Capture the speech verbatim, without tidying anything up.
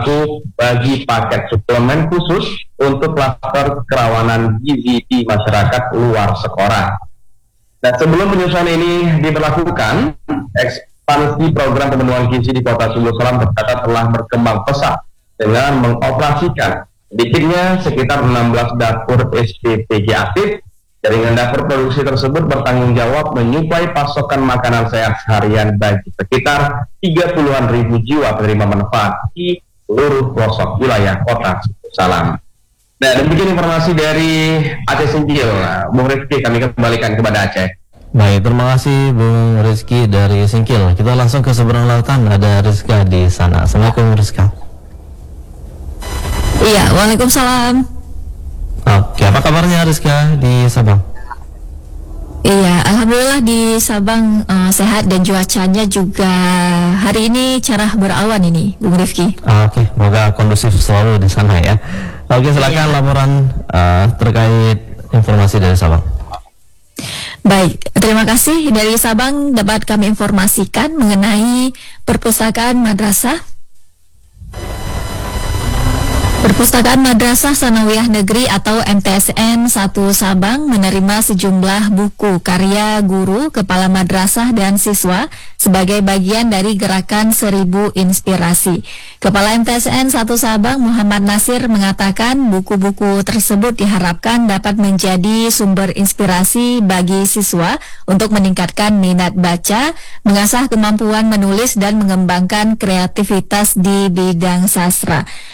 berlaku bagi paket suplemen khusus untuk klaster kerawanan gizi di masyarakat luar sekolah. Dan sebelum penyusunan ini diberlakukan, ekspansi program pemenuhan gizi di Kota Sumber Salam tercatat telah berkembang pesat dengan mengoperasikan sedikitnya sekitar enam belas dapur S P P G aktif. Jaringan dapur produksi tersebut bertanggung jawab menyuplai pasokan makanan sehat seharian bagi sekitar tiga puluhan ribu jiwa penerima manfaat di seluruh pelosok wilayah Kota Sumber Salam. Nah, demikian informasi dari Aceh Singkil. Bung Rizky, kami kembalikan kepada Aceh. Baik, terima kasih Bung Rizky dari Singkil. Kita langsung ke seberang lautan, ada Rizka di sana. Assalamualaikum Rizka. Iya, waalaikumsalam. Oke, apa kabarnya Rizka di Sabang? Iya, alhamdulillah di Sabang uh, sehat dan cuacanya juga hari ini cerah berawan ini, Bung Rifki. Oke, semoga kondusif selalu di sana ya. Oke, silakan iya. laporan uh, terkait informasi dari Sabang. Baik, terima kasih. Dari Sabang dapat kami informasikan mengenai perpustakaan madrasah. Perpustakaan Madrasah Sanawiyah Negeri atau M T S N satu Sabang menerima sejumlah buku karya guru, kepala madrasah dan siswa sebagai bagian dari gerakan Seribu Inspirasi. Kepala M T S N satu Sabang Muhammad Nasir mengatakan buku-buku tersebut diharapkan dapat menjadi sumber inspirasi bagi siswa untuk meningkatkan minat baca, mengasah kemampuan menulis dan mengembangkan kreativitas di bidang sastra.